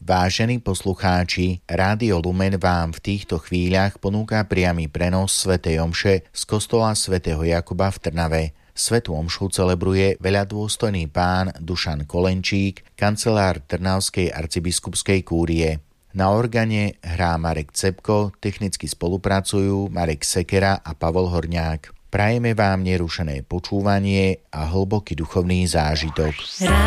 Vážení poslucháči, Rádio Lumen vám v týchto chvíľach ponúka priamy prenos svätej omše z kostola svätého Jakuba v Trnave. Svätú omšu celebruje veľadôstojný pán Dušan Kolenčík, kancelár Trnavskej arcibiskupskej kúrie. Na organe hrá Marek Cepko, technicky spolupracujú Marek Sekera a Pavol Horňák. Prajeme vám nerušené počúvanie a hlboký duchovný zážitok.